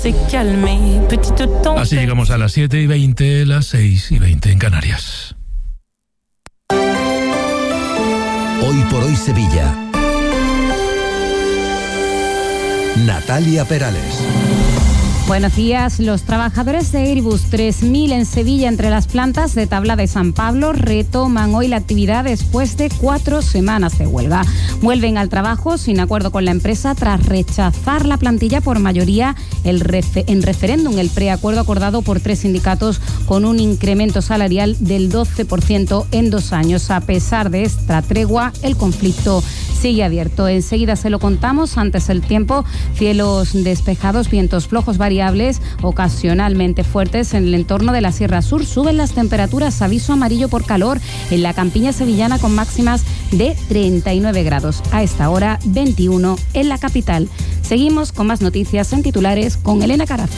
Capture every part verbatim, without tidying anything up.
Así llegamos a las siete y veinte, las seis y veinte en Canarias. Hoy por hoy Sevilla. Natalia Perales. Buenos días. Los trabajadores de Airbus tres mil en Sevilla, entre las plantas de Tabla de San Pablo, retoman hoy la actividad después de cuatro semanas de huelga. Vuelven al trabajo sin acuerdo con la empresa tras rechazar la plantilla por mayoría el refe- en referéndum, el preacuerdo acordado por tres sindicatos con un incremento salarial del doce por ciento en dos años. A pesar de esta tregua, el conflicto sigue abierto. Enseguida se lo contamos. Antes el tiempo: cielos despejados, vientos flojos variables, ocasionalmente fuertes en el entorno de la Sierra Sur. Suben las temperaturas, aviso amarillo por calor en la campiña sevillana con máximas de treinta y nueve grados. A esta hora veintiuno en la capital. Seguimos con más noticias en titulares con Elena Carazo.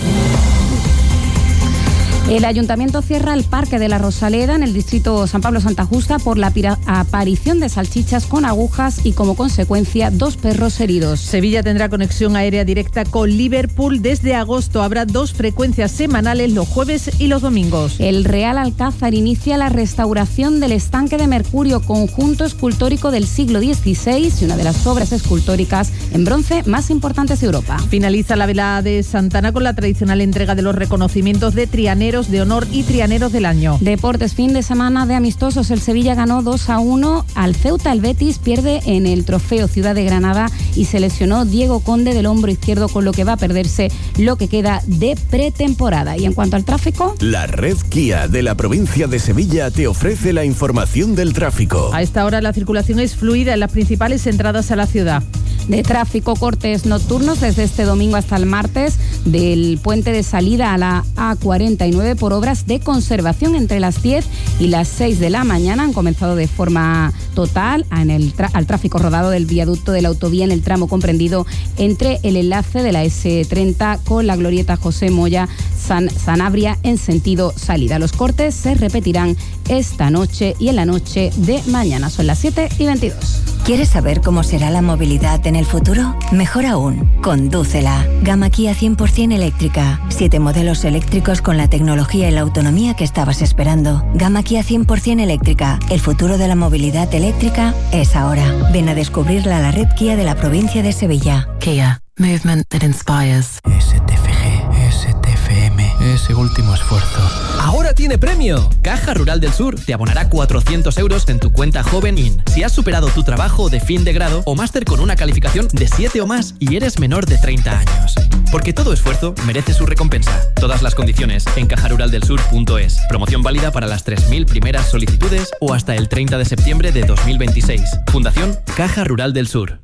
El Ayuntamiento cierra el Parque de la Rosaleda en el distrito San Pablo Santa Justa por la pira- aparición de salchichas con agujas y, como consecuencia, dos perros heridos. Sevilla tendrá conexión aérea directa con Liverpool. Desde agosto habrá dos frecuencias semanales, los jueves y los domingos. El Real Alcázar inicia la restauración del estanque de Mercurio, conjunto escultórico del siglo dieciséis y una de las obras escultóricas en bronce más importantes de Europa. Finaliza la velada de Santana con la tradicional entrega de los reconocimientos de trianeros de honor y trianeros del año. Deportes, fin de semana de amistosos. El Sevilla ganó dos a uno al Ceuta. El Betis pierde en el Trofeo Ciudad de Granada y se lesionó Diego Conde del hombro izquierdo, con lo que va a perderse lo que queda de pretemporada. Y en cuanto al tráfico, la red Kia de la provincia de Sevilla te ofrece la información del tráfico. A esta hora la circulación es fluida en las principales entradas a la ciudad. De tráfico, cortes nocturnos desde este domingo hasta el martes del puente de salida a la A cuarenta y nueve por obras de conservación entre las diez y las seis de la mañana. Han comenzado de forma total en el tra- al tráfico rodado del viaducto de la autovía en el tramo comprendido entre el enlace de la ese treinta con la glorieta José Moya San- Sanabria en sentido salida. Los cortes se repetirán esta noche y en la noche de mañana. Son las siete y veintidós. ¿Quieres saber cómo será la movilidad en el futuro? Mejor aún, condúcela. Gama Kia cien por ciento eléctrica. Siete modelos eléctricos con la tecnología y la autonomía que estabas esperando. Gama Kia cien por ciento eléctrica. El futuro de la movilidad eléctrica es ahora. Ven a descubrirla a la red Kia de la provincia de Sevilla. Kia. Movement that inspires. S T F G, S T F M, ese último esfuerzo. ¡Ahora tiene premio! Caja Rural del Sur te abonará cuatrocientos euros en tu cuenta Joven In si has superado tu trabajo de fin de grado o máster con una calificación de siete o más y eres menor de treinta años. Porque todo esfuerzo merece su recompensa. Todas las condiciones en caja rural del sur punto es. Promoción válida para las tres mil primeras solicitudes o hasta el treinta de septiembre de dos mil veintiséis. Fundación Caja Rural del Sur.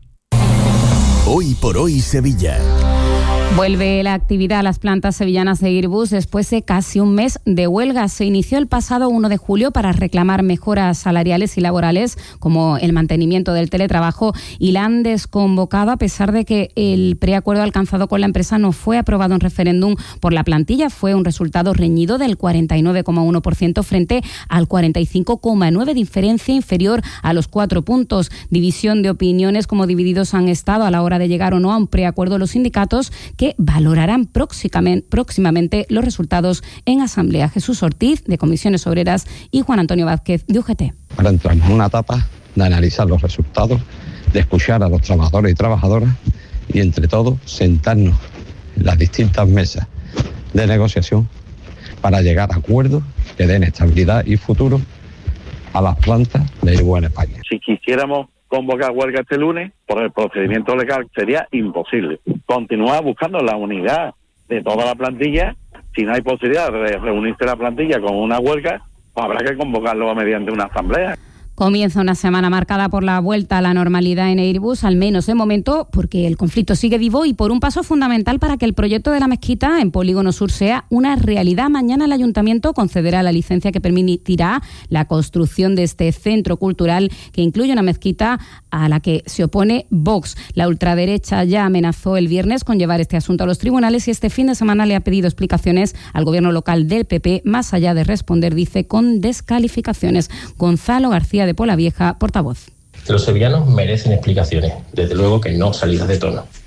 Hoy por hoy Sevilla. Vuelve la actividad a las plantas sevillanas de Airbus después de casi un mes de huelga. Se inició el pasado uno de julio para reclamar mejoras salariales y laborales, como el mantenimiento del teletrabajo, y la han desconvocado a pesar de que el preacuerdo alcanzado con la empresa no fue aprobado en referéndum por la plantilla. Fue un resultado reñido del cuarenta y nueve coma uno por ciento frente al cuarenta y cinco coma nueve por ciento, diferencia inferior a los cuatro puntos. División de opiniones, como divididos han estado a la hora de llegar o no a un preacuerdo los sindicatos, que valorarán próximamente los resultados en asamblea. Jesús Ortiz, de Comisiones Obreras, y Juan Antonio Vázquez, de U G T. Ahora entramos en una etapa de analizar los resultados, de escuchar a los trabajadores y trabajadoras y, entre todos, sentarnos en las distintas mesas de negociación para llegar a acuerdos que den estabilidad y futuro a las plantas de Airbus en España. Si quisiéramos convocar huelga este lunes, por el procedimiento legal sería imposible. Continuar buscando la unidad de toda la plantilla. Si no hay posibilidad de reunirse la plantilla con una huelga, pues habrá que convocarlo mediante una asamblea. Comienza una semana marcada por la vuelta a la normalidad en Airbus, al menos de momento, porque el conflicto sigue vivo y por un paso fundamental para que el proyecto de la mezquita en Polígono Sur sea una realidad. Mañana el Ayuntamiento concederá la licencia que permitirá la construcción de este centro cultural que incluye una mezquita a la que se opone Vox. La ultraderecha ya amenazó el viernes con llevar este asunto a los tribunales y este fin de semana le ha pedido explicaciones al gobierno local del P P, más allá de responder, dice, con descalificaciones. Gonzalo García de Polavieja, portavoz. Los sevillanos merecen explicaciones, desde luego que no salidas de tono.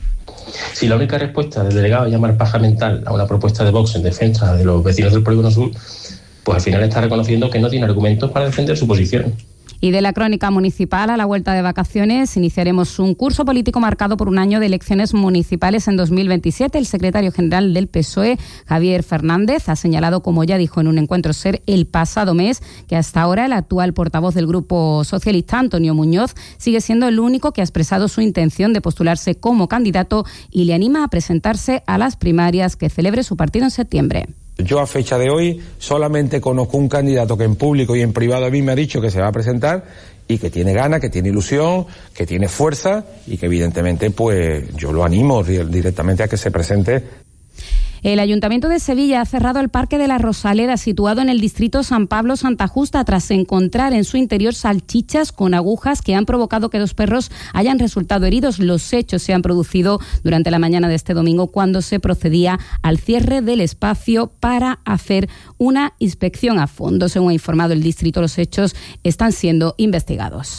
Si la única respuesta del delegado es llamar paja mental a una propuesta de Vox en defensa de los vecinos del Polígono Sur, pues al final está reconociendo que no tiene argumentos para defender su posición. Y de la crónica municipal a la vuelta de vacaciones iniciaremos un curso político marcado por un año de elecciones municipales en dos mil veintisiete. El secretario general del P S O E, Javier Fernández, ha señalado, como ya dijo en un encuentro SER el pasado mes, que hasta ahora el actual portavoz del Grupo Socialista, Antonio Muñoz, sigue siendo el único que ha expresado su intención de postularse como candidato y le anima a presentarse a las primarias que celebre su partido en septiembre. Yo a fecha de hoy solamente conozco un candidato que en público y en privado a mí me ha dicho que se va a presentar y que tiene ganas, que tiene ilusión, que tiene fuerza y que evidentemente pues yo lo animo directamente a que se presente. El Ayuntamiento de Sevilla ha cerrado el Parque de la Rosaleda, situado en el distrito San Pablo-Santa Justa, tras encontrar en su interior salchichas con agujas que han provocado que dos perros hayan resultado heridos. Los hechos se han producido durante la mañana de este domingo, cuando se procedía al cierre del espacio para hacer una inspección a fondo. Según ha informado el distrito, los hechos están siendo investigados.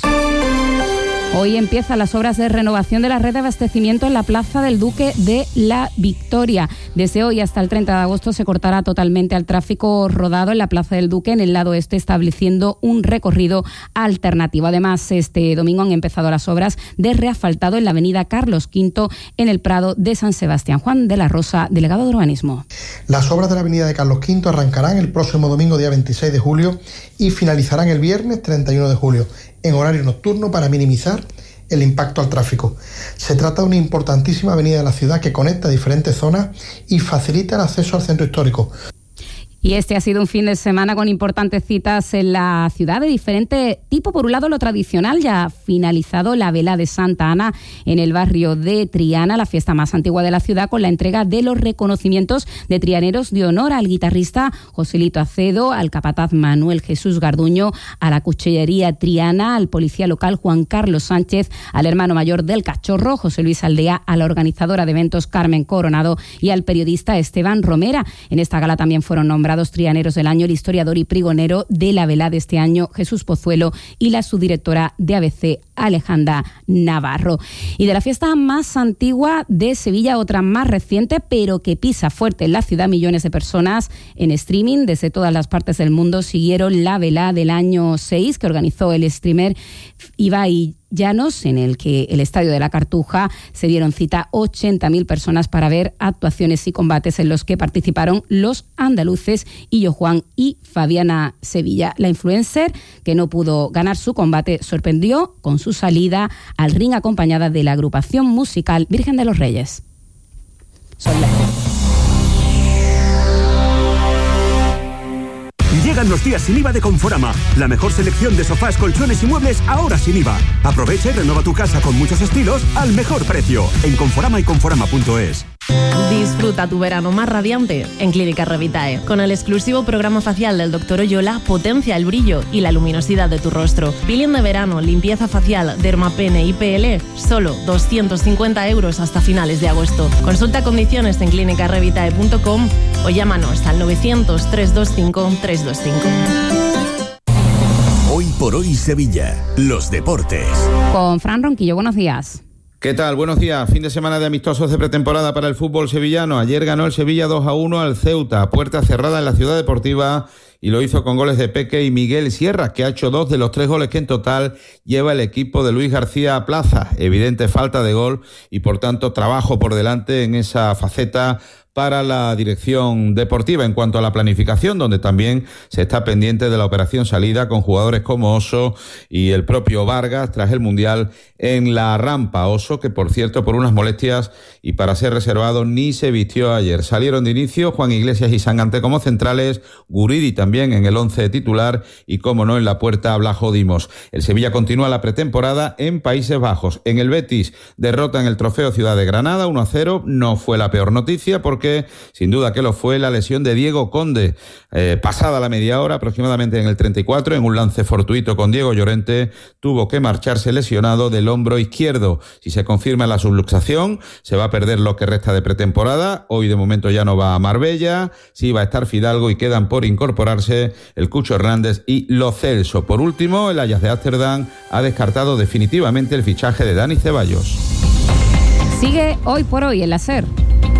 Hoy empiezan las obras de renovación de la red de abastecimiento en la Plaza del Duque de la Victoria. Desde hoy hasta el treinta de agosto se cortará totalmente al tráfico rodado en la Plaza del Duque, en el lado este, estableciendo un recorrido alternativo. Además, este domingo han empezado las obras de reasfaltado en la avenida Carlos quinto, en el Prado de San Sebastián. Juan de la Rosa, delegado de Urbanismo. Las obras de la avenida de Carlos quinto arrancarán el próximo domingo, día veintiséis de julio, y finalizarán el viernes treinta y uno de julio, en horario nocturno, para minimizar el impacto al tráfico. Se trata de una importantísima avenida de la ciudad que conecta diferentes zonas y facilita el acceso al centro histórico. Y este ha sido un fin de semana con importantes citas en la ciudad de diferente tipo. Por un lado, lo tradicional, ya ha finalizado la vela de Santa Ana en el barrio de Triana, la fiesta más antigua de la ciudad, con la entrega de los reconocimientos de trianeros de honor al guitarrista Joselito Acedo, al capataz Manuel Jesús Garduño, a la cuchillería Triana, al policía local Juan Carlos Sánchez, al hermano mayor del Cachorro, José Luis Aldea, a la organizadora de eventos Carmen Coronado y al periodista Esteban Romera. En esta gala también fueron nombrados trianeros del año el historiador y prigonero de la vela de este año, Jesús Pozuelo, y la subdirectora de A B C, Alejandra Navarro. Y de la fiesta más antigua de Sevilla, otra más reciente, pero que pisa fuerte en la ciudad. Millones de personas en streaming desde todas las partes del mundo siguieron la vela del año seis que organizó el streamer Ibai Llanos, en el que el Estadio de la Cartuja se dieron cita ochenta mil personas para ver actuaciones y combates en los que participaron los andaluces Illo Juan y Fabiana Sevilla. La influencer, que no pudo ganar su combate, sorprendió con su salida al ring acompañada de la agrupación musical Virgen de los Reyes. Soy la... Llegan los días sin I V A de Conforama. La mejor selección de sofás, colchones y muebles ahora sin I V A. Aprovecha y renova tu casa con muchos estilos al mejor precio. En Conforama y Conforama punto es. Disfruta tu verano más radiante en Clínica Revitae. Con el exclusivo programa facial del doctor Oyola, potencia el brillo y la luminosidad de tu rostro. Peeling de verano, limpieza facial, dermapene y P L, solo doscientos cincuenta euros hasta finales de agosto. Consulta condiciones en clínica revitae punto com o llámanos al novecientos, trescientos veinticinco, trescientos veinticinco. Hoy por hoy Sevilla, los deportes. Con Fran Ronquillo, buenos días. ¿Qué tal? Buenos días. Fin de semana de amistosos de pretemporada para el fútbol sevillano. Ayer ganó el Sevilla dos a uno al Ceuta, puerta cerrada en la Ciudad Deportiva, y lo hizo con goles de Peque y Miguel Sierra, que ha hecho dos de los tres goles que en total lleva el equipo de Luis García Plaza. Evidente falta de gol y por tanto trabajo por delante en esa faceta para la dirección deportiva en cuanto a la planificación, donde también se está pendiente de la operación salida con jugadores como Oso y el propio Vargas tras el Mundial en la rampa. Oso, que por cierto por unas molestias y para ser reservado ni se vistió ayer. Salieron de inicio Juan Iglesias y Sangante como centrales, Guridi también en el once titular y como no en la puerta Blajo Dimos. El Sevilla continúa la pretemporada en Países Bajos. En el Betis derrota en el Trofeo Ciudad de Granada uno a cero, no fue la peor noticia porque que sin duda que lo fue la lesión de Diego Conde, eh, pasada la media hora, aproximadamente en el treinta y cuatro, en un lance fortuito con Diego Llorente, tuvo que marcharse lesionado del hombro izquierdo. Si se confirma la subluxación, se va a perder lo que resta de pretemporada. Hoy de momento ya no va a Marbella, sí va a estar Fidalgo y quedan por incorporarse el Cucho Hernández y Lo Celso. Por último, el Ajax de Ámsterdam ha descartado definitivamente el fichaje de Dani Ceballos. Sigue Hoy por Hoy en la SER.